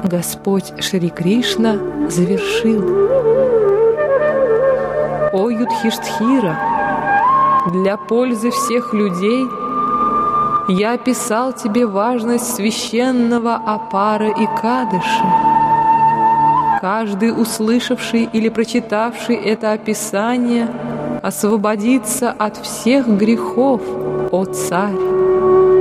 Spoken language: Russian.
Господь Шри Кришна завершил: «О Юдхиштхира, для пользы всех людей я описал тебе важность священного опара и кадыши. Каждый, услышавший или прочитавший это описание, освободится от всех грехов, о царь.